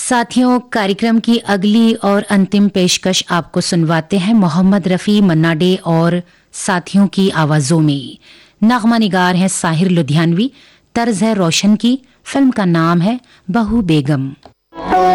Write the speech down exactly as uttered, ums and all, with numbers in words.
साथियों, कार्यक्रम की अगली और अंतिम पेशकश आपको सुनवाते हैं मोहम्मद रफ़ी, मन्ना डे और साथियों की आवाज़ों में। नगमा निगार हैं साहिर लुधियानवी, तर्ज है रोशन की। फिल्म का नाम है बहू बेगम।